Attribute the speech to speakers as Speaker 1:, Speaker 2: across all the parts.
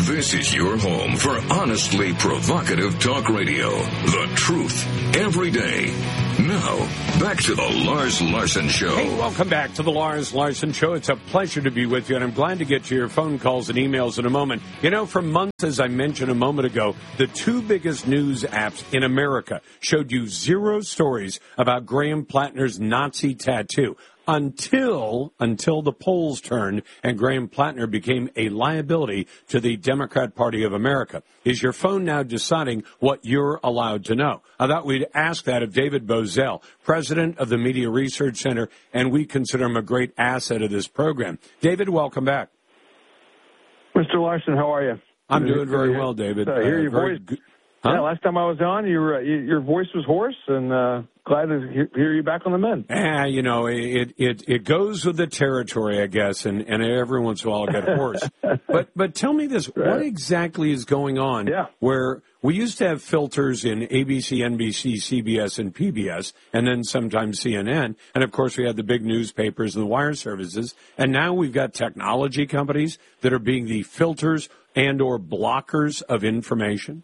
Speaker 1: This is your home for honestly provocative talk radio. The truth every day. Now, back to the Lars Larson Show.
Speaker 2: Hey, welcome back to the Lars Larson Show. It's a pleasure to be with you, and I'm glad to get to your phone calls and emails in a moment. You know, for months, as I mentioned a moment ago, the two biggest news apps in America showed you zero stories about Graham Plattner's Nazi tattoo. Until the polls turned and Graham Plattner became a liability to the Democrat Party of America. Is your phone now deciding what you're allowed to know? I thought we'd ask that of David Bozell, president of the Media Research Center, and we consider him a great asset of this program. David, welcome back.
Speaker 3: Mr. Larson, how are you?
Speaker 2: I'm doing very well, David.
Speaker 3: I hear your voice.
Speaker 2: Huh?
Speaker 3: Yeah, last time I was on, your voice was hoarse, and glad to hear you back on the mend.
Speaker 2: You know, it goes with the territory, I guess, and every once in a while I get hoarse. But tell me this, right. What exactly is going on where we used to have filters in ABC, NBC, CBS, and PBS, and then sometimes CNN, and of course we had the big newspapers and the wire services, and now we've got technology companies that are being the filters and or blockers of information?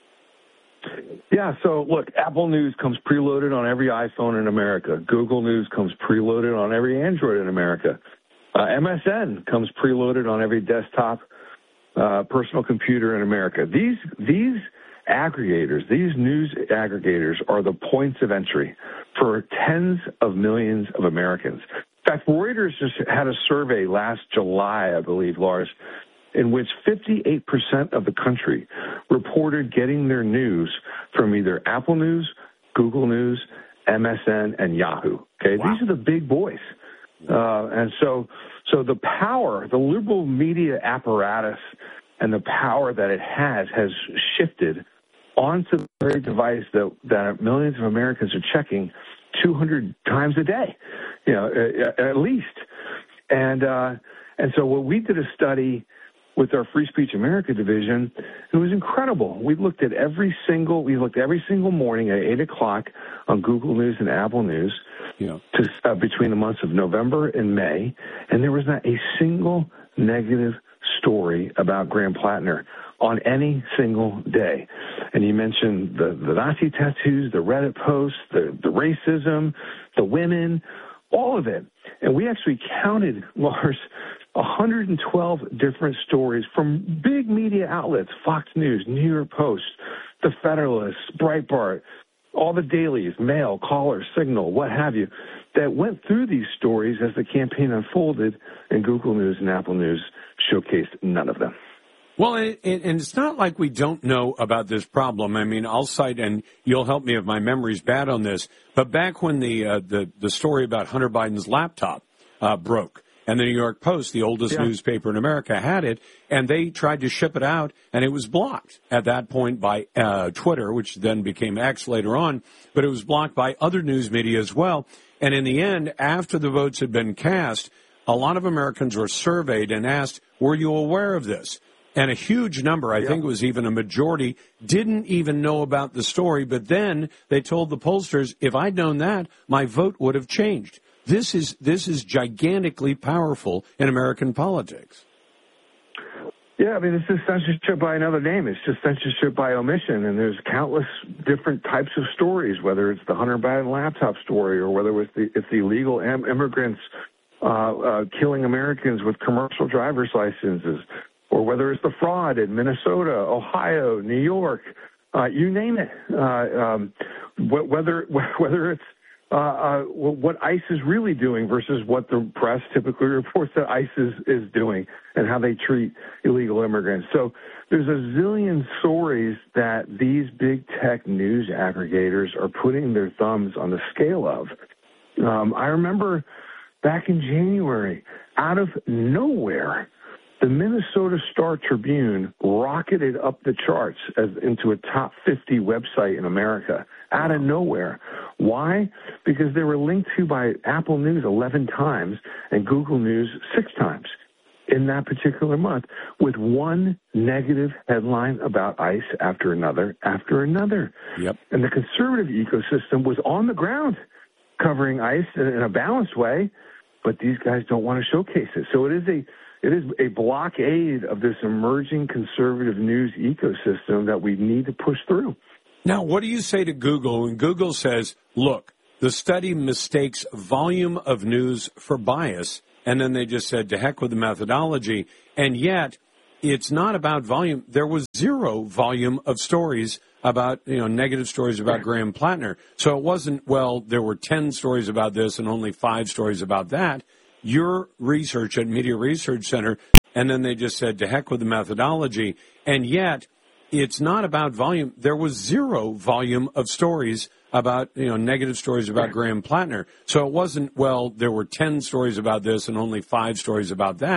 Speaker 3: Yeah, so look, Apple News comes preloaded on every iPhone in America. Google News comes preloaded on every Android in America. MSN comes preloaded on every desktop personal computer in America. These aggregators, these news aggregators are the points of entry for tens of millions of Americans. In fact, Reuters just had a survey last July, I believe, Lars, in which 58% of the country reported getting their news from either Apple News, Google News, MSN, and Yahoo. Okay, wow. These are the big boys. And so the power, the liberal media apparatus and the power that it has shifted onto the very device that millions of Americans are checking 200 times a day, at least. And so what we did a study with our Free Speech America division, it was incredible. We looked every single morning at 8 o'clock on Google News and Apple News between the months of November and May, and there was not a single negative story about Graham Plattner on any single day. And you mentioned the Nazi tattoos, the Reddit posts, the racism, the women, all of it. And we actually counted, Lars, 112 different stories from big media outlets, Fox News, New York Post, The Federalist, Breitbart, all the dailies, Mail, Caller, Signal, what have you, that went through these stories as the campaign unfolded, and Google News and Apple News showcased none of them.
Speaker 2: Well, and it's not like we don't know about this problem. I mean, I'll cite, and you'll help me if my memory's bad on this, but back when the story about Hunter Biden's laptop broke, and the New York Post, the oldest newspaper in America, had it, and they tried to ship it out, and it was blocked at that point by Twitter, which then became X later on, but it was blocked by other news media as well. And in the end, after the votes had been cast, a lot of Americans were surveyed and asked, were you aware of this? And a huge number, I think it was even a majority, didn't even know about the story, but then they told the pollsters, if I'd known that, my vote would have changed. This is gigantically powerful in American politics.
Speaker 3: Yeah, I mean, it's just censorship by another name. It's just censorship by omission, and there's countless different types of stories, whether it's the Hunter Biden laptop story or whether it's the illegal immigrants killing Americans with commercial driver's licenses, or whether it's the fraud in Minnesota, Ohio, New York, you name it. Whether it's what ICE is really doing versus what the press typically reports that ICE is doing and how they treat illegal immigrants. So there's a zillion stories that these big tech news aggregators are putting their thumbs on the scale of. I remember back in January, out of nowhere, the Minnesota Star Tribune rocketed up the charts into a top 50 website in America, out of nowhere. Why? Because they were linked to by Apple News 11 times and Google News 6 times in that particular month, with one negative headline about ICE after another after another.
Speaker 2: Yep.
Speaker 3: And the conservative ecosystem was on the ground covering ICE in a balanced way, but these guys don't want to showcase it. So it is It is a blockade of this emerging conservative news ecosystem that we need to push through.
Speaker 2: Now, what do you say to Google when Google says, look, the study mistakes volume of news for bias, and then they just said, to heck with the methodology, and yet it's not about volume. There was zero volume of stories about, negative stories about Graham Plattner. So it wasn't, well, there were 10 stories about this and only 5 stories about that. Your research at Media Research Center, and then they just said, to heck with the methodology, and yet it's not about volume. There was zero volume of stories about, negative stories about Graham Plattner. So it wasn't, well, there were 10 stories about this and only 5 stories about that.